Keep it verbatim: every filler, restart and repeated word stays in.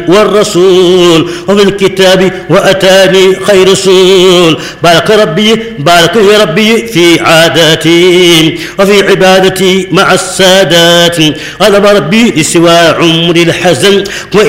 والرسول وفي الكتاب وأتاني خير رسول. بارك ربي بارك يا ربي في عاداتي وفي عبادتي مع السادات. غضب ربي لسوى عمر الحزن وإن